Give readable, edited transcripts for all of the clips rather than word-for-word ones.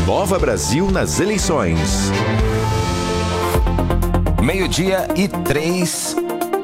Nova Brasil nas eleições. Meio-dia e 3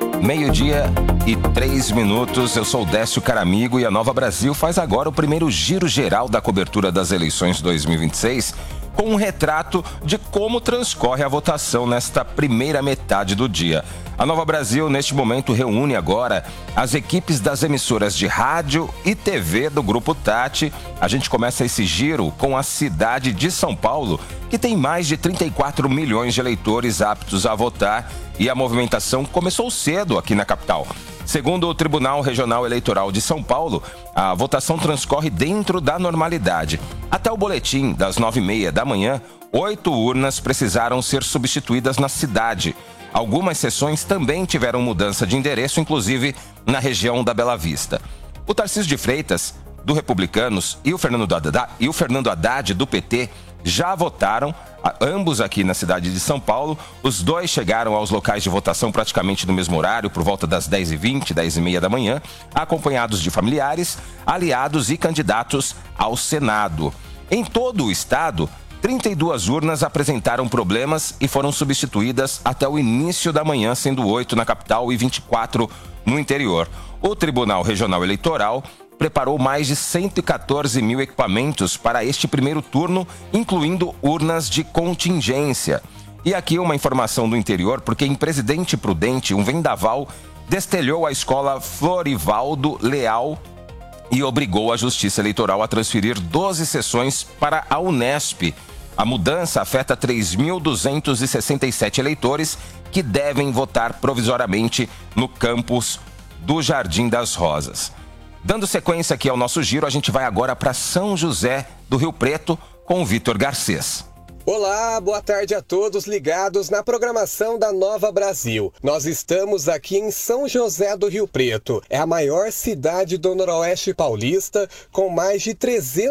minutos. Eu sou o Décio Caramigo e a Nova Brasil faz agora o primeiro giro geral da cobertura das eleições 2026, com um retrato de como transcorre a votação nesta primeira metade do dia. A Nova Brasil, neste momento, reúne agora as equipes das emissoras de rádio e TV do Grupo Tati. A gente começa esse giro com a cidade de São Paulo, que tem mais de 34 milhões de eleitores aptos a votar, e a movimentação começou cedo aqui na capital. Segundo o Tribunal Regional Eleitoral de São Paulo, a votação transcorre dentro da normalidade. Até o boletim das 9h30 da manhã, 8 urnas precisaram ser substituídas na cidade. Algumas sessões também tiveram mudança de endereço, inclusive na região da Bela Vista. O Tarcísio de Freitas, do Republicanos, e o Fernando Haddad, do PT, já votaram, ambos aqui na cidade de São Paulo. Os dois chegaram aos locais de votação praticamente no mesmo horário, por volta das 10h20, 10h30 da manhã, acompanhados de familiares, aliados e candidatos ao Senado. Em todo o estado, 32 urnas apresentaram problemas e foram substituídas até o início da manhã, sendo 8 na capital e 24 no interior. O Tribunal Regional Eleitoral preparou mais de 114 mil equipamentos para este primeiro turno, incluindo urnas de contingência. E aqui uma informação do interior, porque em Presidente Prudente, um vendaval destelhou a escola Florivaldo Leal e obrigou a Justiça Eleitoral a transferir 12 sessões para a Unesp. A mudança afeta 3.267 eleitores que devem votar provisoriamente no campus do Jardim das Rosas. Dando sequência aqui ao nosso giro, a gente vai agora para São José do Rio Preto com o Vitor Garcês. Olá, boa tarde a todos ligados na programação da Nova Brasil. Nós estamos aqui em São José do Rio Preto. É a maior cidade do Noroeste Paulista, com mais de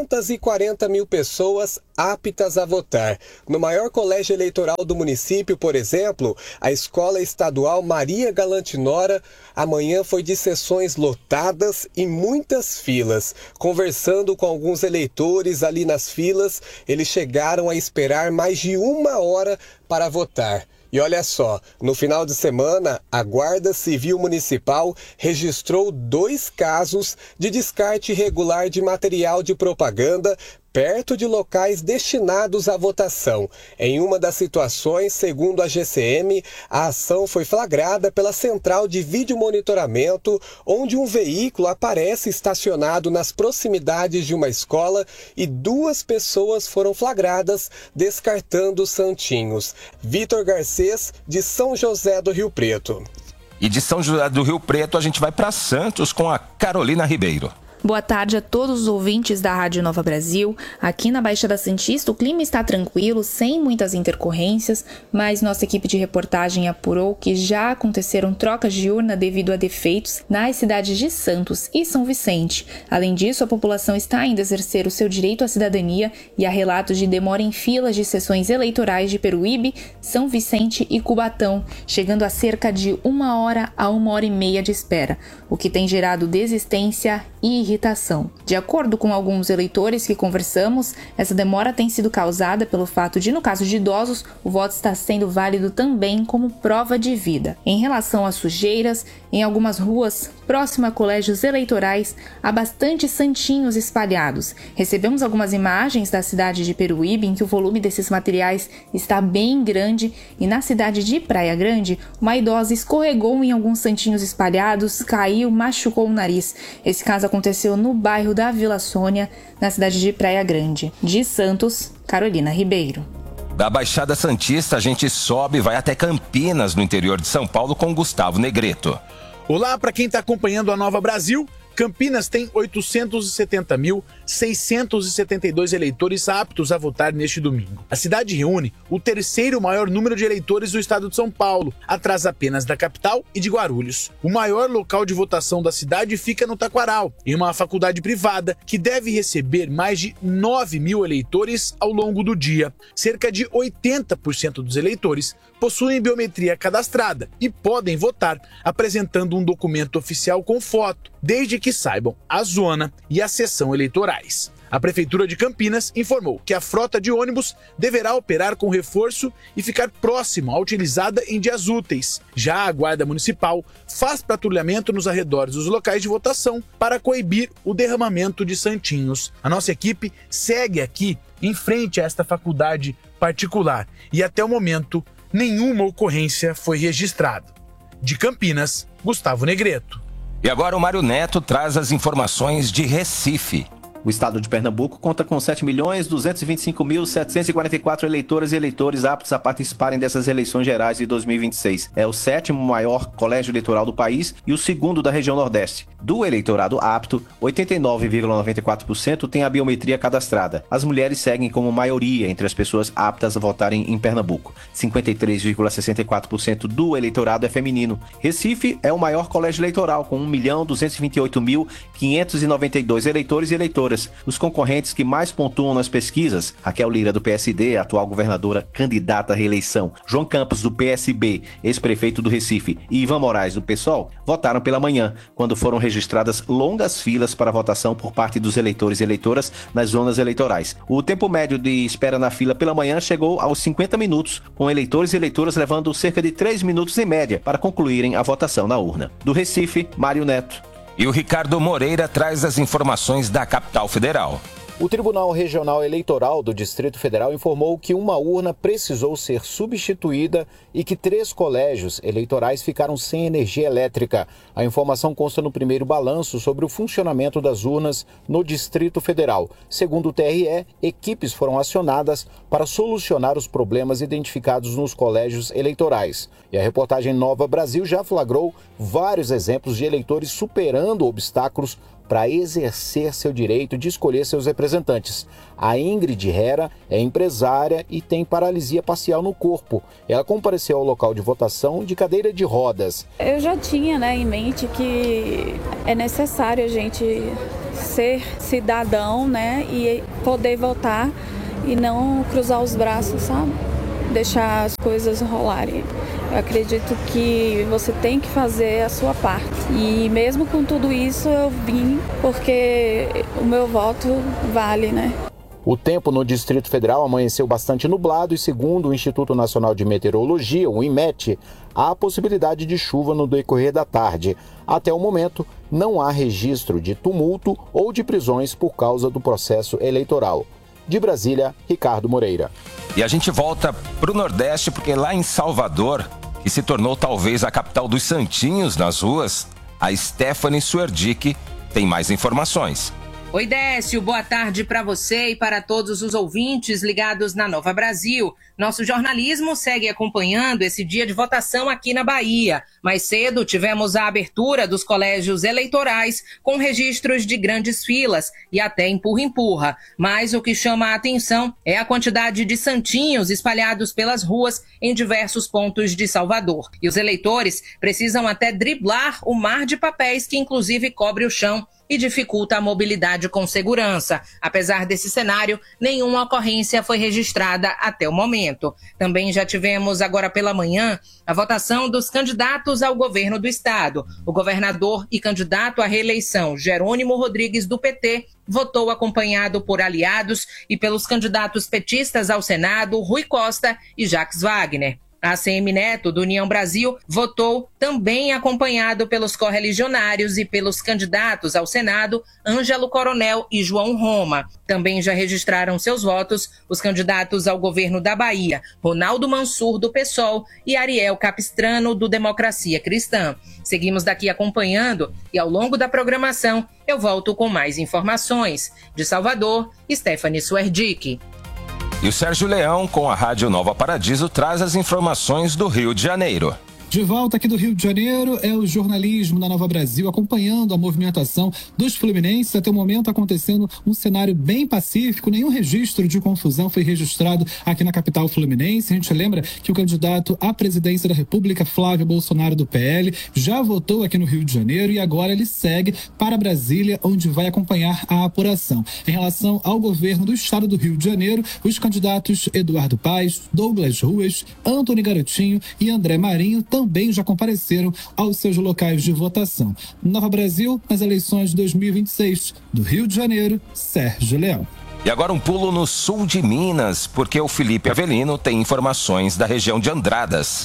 340 mil pessoas aptas a votar. No maior colégio eleitoral do município, por exemplo, a Escola Estadual Maria Galantinora, amanhã foi de sessões lotadas e muitas filas. Conversando com alguns eleitores ali nas filas, eles chegaram a esperar mais de 1 hora para votar. E olha só, no final de semana, a Guarda Civil Municipal registrou 2 casos de descarte irregular de material de propaganda perto de locais destinados à votação. Em uma das situações, segundo a GCM, a ação foi flagrada pela central de vídeo monitoramento, onde um veículo aparece estacionado nas proximidades de uma escola e 2 pessoas foram flagradas descartando santinhos. Vitor Garcês, de São José do Rio Preto. E de São José do Rio Preto a gente vai para Santos com a Carolina Ribeiro. Boa tarde a todos os ouvintes da Rádio Nova Brasil. Aqui na Baixada Santista o clima está tranquilo, sem muitas intercorrências, mas nossa equipe de reportagem apurou que já aconteceram trocas de urna devido a defeitos nas cidades de Santos e São Vicente. Além disso, a população está indo exercer o seu direito à cidadania e há relatos de demora em filas de sessões eleitorais de Peruíbe, São Vicente e Cubatão, chegando a cerca de 1 hora a 1h30 de espera, o que tem gerado desistência e irritação. De acordo com alguns eleitores que conversamos, essa demora tem sido causada pelo fato de, no caso de idosos, o voto está sendo válido também como prova de vida. Em relação às sujeiras, em algumas ruas, próximo a colégios eleitorais, há bastante santinhos espalhados. Recebemos algumas imagens da cidade de Peruíbe em que o volume desses materiais está bem grande e na cidade de Praia Grande, uma idosa escorregou em alguns santinhos espalhados, caiu, machucou o nariz. Esse caso aconteceu no bairro da Vila Sônia, na cidade de Praia Grande. De Santos, Carolina Ribeiro. Da Baixada Santista, a gente sobe e vai até Campinas, no interior de São Paulo, com Gustavo Negreto. Olá para quem está acompanhando a Nova Brasil. Campinas tem 870.672 eleitores aptos a votar neste domingo. A cidade reúne o 3º maior número de eleitores do estado de São Paulo, atrás apenas da capital e de Guarulhos. O maior local de votação da cidade fica no Taquaral, em uma faculdade privada que deve receber mais de 9 mil eleitores ao longo do dia. Cerca de 80% dos eleitores possuem biometria cadastrada e podem votar apresentando um documento oficial com foto, desde que saibam a zona e a seção eleitorais. A Prefeitura de Campinas informou que a frota de ônibus deverá operar com reforço e ficar próximo à utilizada em dias úteis. Já a Guarda Municipal faz patrulhamento nos arredores dos locais de votação para coibir o derramamento de santinhos. A nossa equipe segue aqui em frente a esta faculdade particular e até o momento nenhuma ocorrência foi registrada. De Campinas, Gustavo Negreto. E agora o Mário Neto traz as informações de Recife. O estado de Pernambuco conta com 7.225.744 eleitoras e eleitores aptos a participarem dessas eleições gerais de 2026. É o 7º maior colégio eleitoral do país e o 2º da região Nordeste. Do eleitorado apto, 89,94% tem a biometria cadastrada. As mulheres seguem como maioria entre as pessoas aptas a votarem em Pernambuco. 53,64% do eleitorado é feminino. Recife é o maior colégio eleitoral, com 1.228.592 eleitores e eleitoras. Os concorrentes que mais pontuam nas pesquisas: Raquel Lira, do PSD, atual governadora candidata à reeleição, João Campos, do PSB, ex-prefeito do Recife, e Ivan Moraes, do PSOL, votaram pela manhã, quando foram registradas longas filas para votação por parte dos eleitores e eleitoras nas zonas eleitorais. O tempo médio de espera na fila pela manhã chegou aos 50 minutos, com eleitores e eleitoras levando cerca de 3 minutos em média para concluírem a votação na urna. Do Recife, Mário Neto. E o Ricardo Moreira traz as informações da capital federal. O Tribunal Regional Eleitoral do Distrito Federal informou que uma urna precisou ser substituída e que 3 colégios eleitorais ficaram sem energia elétrica. A informação consta no primeiro balanço sobre o funcionamento das urnas no Distrito Federal. Segundo o TRE, equipes foram acionadas para solucionar os problemas identificados nos colégios eleitorais. E a reportagem Nova Brasil já flagrou vários exemplos de eleitores superando obstáculos para exercer seu direito de escolher seus representantes. A Ingrid Hera é empresária e tem paralisia parcial no corpo. Ela compareceu ao local de votação de cadeira de rodas. Eu já tinha em mente que é necessário a gente ser cidadão, e poder votar e não cruzar os braços, sabe? Deixar as coisas rolarem. Eu acredito que você tem que fazer a sua parte. E mesmo com tudo isso, eu vim porque o meu voto vale, O tempo no Distrito Federal amanheceu bastante nublado e, segundo o Instituto Nacional de Meteorologia, o INMET, há possibilidade de chuva no decorrer da tarde. Até o momento, não há registro de tumulto ou de prisões por causa do processo eleitoral. De Brasília, Ricardo Moreira. E a gente volta para o Nordeste, porque lá em Salvador, que se tornou talvez a capital dos santinhos nas ruas, a Stephanie Suerdick tem mais informações. Oi, Décio, boa tarde para você e para todos os ouvintes ligados na Nova Brasil. Nosso jornalismo segue acompanhando esse dia de votação aqui na Bahia. Mais cedo tivemos a abertura dos colégios eleitorais com registros de grandes filas e até empurra-empurra. Mas o que chama a atenção é a quantidade de santinhos espalhados pelas ruas em diversos pontos de Salvador. E os eleitores precisam até driblar o mar de papéis que inclusive cobre o chão e dificulta a mobilidade com segurança. Apesar desse cenário, nenhuma ocorrência foi registrada até o momento. Também já tivemos agora pela manhã a votação dos candidatos ao governo do estado. O governador e candidato à reeleição, Jerônimo Rodrigues, do PT, votou acompanhado por aliados e pelos candidatos petistas ao Senado, Rui Costa e Jacques Wagner. A ACM Neto, do União Brasil, votou também acompanhado pelos correligionários e pelos candidatos ao Senado, Ângelo Coronel e João Roma. Também já registraram seus votos os candidatos ao governo da Bahia, Ronaldo Mansur, do PSOL, e Ariel Capistrano, do Democracia Cristã. Seguimos daqui acompanhando e ao longo da programação eu volto com mais informações. De Salvador, Stephanie Suerdick. E o Sérgio Leão, com a Rádio Nova Paradiso, traz as informações do Rio de Janeiro. De volta aqui do Rio de Janeiro, é o jornalismo da Nova Brasil acompanhando a movimentação dos fluminenses. Até o momento acontecendo um cenário bem pacífico, nenhum registro de confusão foi registrado aqui na capital fluminense. A gente lembra que o candidato à presidência da República, Flávio Bolsonaro, do PL, já votou aqui no Rio de Janeiro e agora ele segue para Brasília, onde vai acompanhar a apuração. Em relação ao governo do estado do Rio de Janeiro, os candidatos Eduardo Paes, Douglas Ruas, Antony Garotinho e André Marinho também já compareceram aos seus locais de votação. Nova Brasil, nas eleições de 2026. Do Rio de Janeiro, Sérgio Leão. E agora um pulo no sul de Minas, porque o Felipe Avelino tem informações da região de Andradas.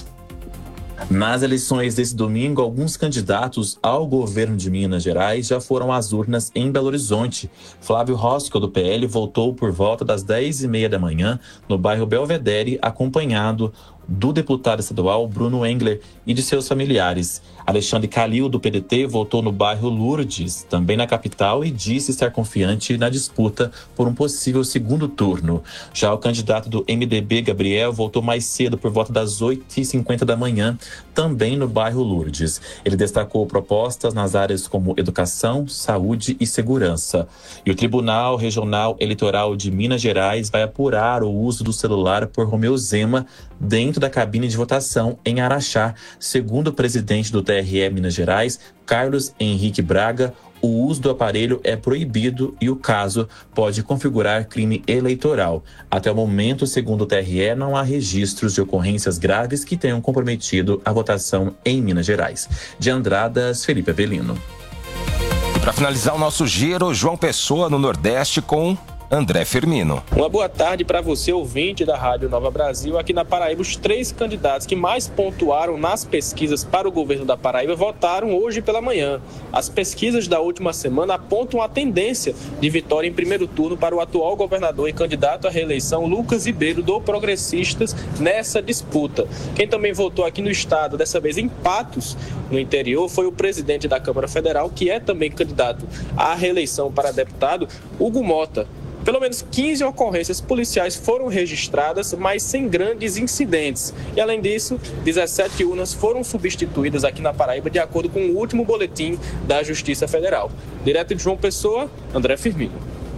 Nas eleições desse domingo, alguns candidatos ao governo de Minas Gerais já foram às urnas em Belo Horizonte. Flávio Rosco, do PL, votou por volta das 10h30 da manhã no bairro Belvedere, acompanhado do deputado estadual Bruno Engler e de seus familiares. Alexandre Calil, do PDT, votou no bairro Lourdes, também na capital, e disse estar confiante na disputa por um possível segundo turno. Já o candidato do MDB, Gabriel, votou mais cedo, por volta das 8h50 da manhã, também no bairro Lourdes. Ele destacou propostas nas áreas como educação, saúde e segurança. E o Tribunal Regional Eleitoral de Minas Gerais vai apurar o uso do celular por Romeu Zema dentro da cabine de votação em Araxá. Segundo o presidente do TRE Minas Gerais, Carlos Henrique Braga, o uso do aparelho é proibido e o caso pode configurar crime eleitoral. Até o momento, segundo o TRE, não há registros de ocorrências graves que tenham comprometido a votação em Minas Gerais. De Andradas, Felipe Avelino. Para finalizar o nosso giro, João Pessoa no Nordeste com André Firmino. Uma boa tarde para você, ouvinte da Rádio Nova Brasil. Aqui na Paraíba, os 3 candidatos que mais pontuaram nas pesquisas para o governo da Paraíba votaram hoje pela manhã. As pesquisas da última semana apontam a tendência de vitória em primeiro turno para o atual governador e candidato à reeleição, Lucas Ribeiro, do Progressistas, nessa disputa. Quem também votou aqui no estado, dessa vez em Patos, no interior, foi o presidente da Câmara Federal, que é também candidato à reeleição para deputado, Hugo Mota. Pelo menos 15 ocorrências policiais foram registradas, mas sem grandes incidentes. E, além disso, 17 urnas foram substituídas aqui na Paraíba, de acordo com o último boletim da Justiça Federal. Direto de João Pessoa, André Firmino.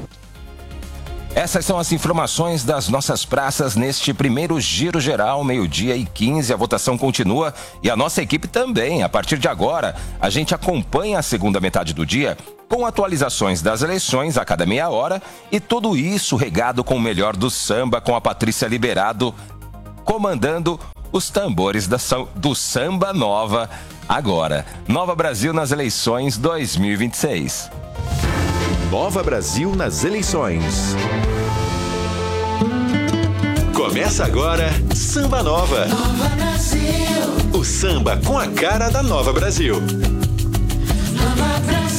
Essas são as informações das nossas praças neste primeiro Giro Geral, 12h15. A votação continua e a nossa equipe também. A partir de agora, a gente acompanha a segunda metade do dia com atualizações das eleições a cada meia hora e tudo isso regado com o melhor do samba, com a Patrícia Liberado comandando os tambores do Samba Nova. Agora, Nova Brasil nas eleições 2026. Nova Brasil nas eleições. Começa agora Samba Nova. Nova Brasil. O samba com a cara da Nova Brasil. Nova Brasil.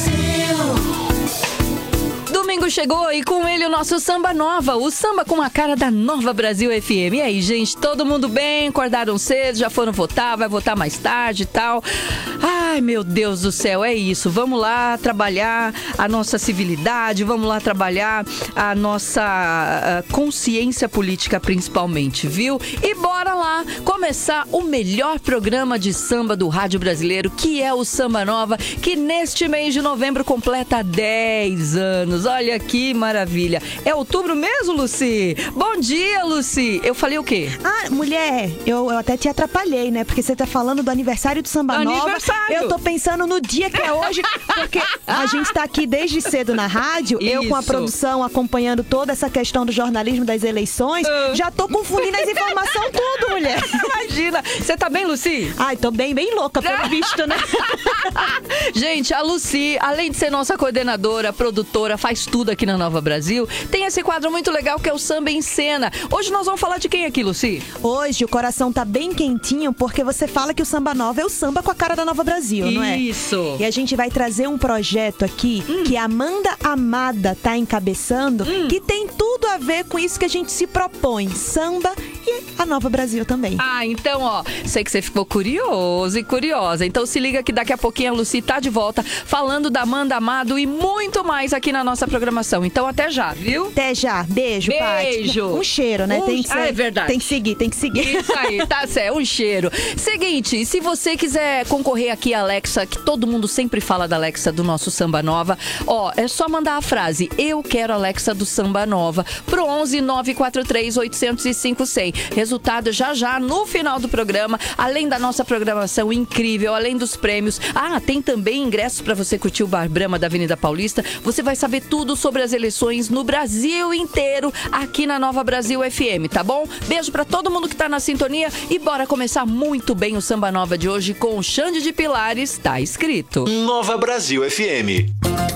Domingo chegou e com ele o nosso Samba Nova, o samba com a cara da Nova Brasil FM. E aí, gente, todo mundo bem? Acordaram cedo, já foram votar, vai votar mais tarde e tal. Ai, meu Deus do céu, é isso. Vamos lá trabalhar a nossa civilidade, vamos lá trabalhar a nossa consciência política principalmente, viu? E bora lá começar o melhor programa de samba do rádio brasileiro, que é o Samba Nova, que neste mês de novembro completa 10 anos. Olha que maravilha. É outubro mesmo, Lucy? Bom dia, Lucy. Eu falei o quê? Ah, mulher, eu até te atrapalhei, né? Porque você tá falando do aniversário do Samba Nova. Eu tô pensando no dia que é hoje, porque a gente tá aqui desde cedo na rádio, isso. Eu com a produção acompanhando toda essa questão do jornalismo das eleições, já tô confundindo as informações tudo, mulher. Imagina. Você tá bem, Lucy? Ai, tô bem louca, pelo visto, né? Gente, a Lucy, além de ser nossa coordenadora, produtora, faz tudo aqui na Nova Brasil, tem esse quadro muito legal que é o Samba em Cena. Hoje nós vamos falar de quem aqui, Lucy? Hoje o coração tá bem quentinho porque você fala que o Samba Nova é o samba com a cara da Nova Brasil, não é? Isso. E a gente vai trazer um projeto aqui que a Amanda Amada tá encabeçando, que tem tudo a ver com isso que a gente se propõe, samba e a Nova Brasil também. Ah, então, ó, sei que você ficou curioso e curiosa, então se liga que daqui a pouquinho a Lucy tá de volta falando da Amanda Amado e muito mais aqui na nossa programação. Então até já, viu? Até já. Beijo, Paty. Um cheiro, né? Tem que ser, é verdade. Tem que seguir. Isso aí, tá certo. Um cheiro. Seguinte, se você quiser concorrer aqui a Alexa, que todo mundo sempre fala da Alexa do nosso Samba Nova, ó, é só mandar a frase "Eu quero Alexa do Samba Nova" pro 11 943 805 100. também. Resultado já no final do programa, além da nossa programação incrível, além dos prêmios. Tem também ingressos para você curtir o Bar Brahma da Avenida Paulista. Você vai saber tudo sobre as eleições no Brasil inteiro, aqui na Nova Brasil FM, tá bom? Beijo para todo mundo que tá na sintonia e bora começar muito bem o Samba Nova de hoje com o Xande de Pilares, tá escrito. Nova Brasil FM.